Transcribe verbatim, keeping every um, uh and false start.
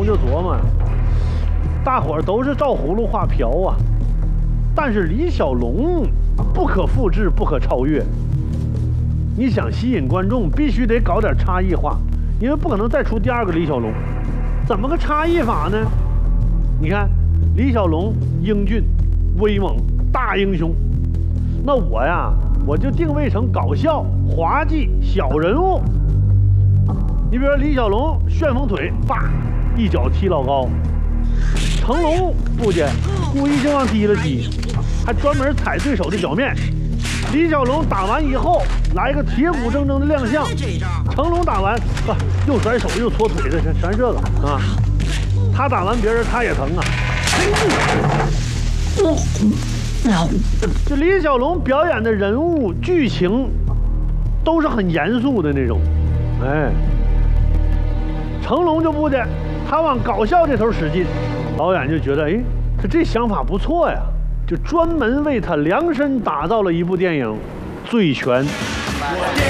就琢磨，大伙儿都是照葫芦画瓢啊，但是李小龙不可复制，不可超越。你想吸引观众，必须得搞点差异化，因为不可能再出第二个李小龙。怎么个差异法呢？你看，李小龙英俊、威猛、大英雄，那我呀，我就定位成搞笑、滑稽小人物。你比如说李小龙旋风腿，叭一脚踢老高；成龙不介，故意就往低了踢，还专门踩对手的脚面。李小龙打完以后来个铁骨铮铮的亮相，成龙打完啊又甩手又搓腿的全全是这个啊。他打完别人他也疼啊。就李小龙表演的人物剧情都是很严肃的那种，哎。成龙就不的，他往搞笑这头使劲，导演就觉得，哎，他这想法不错呀，就专门为他量身打造了一部电影《醉拳》。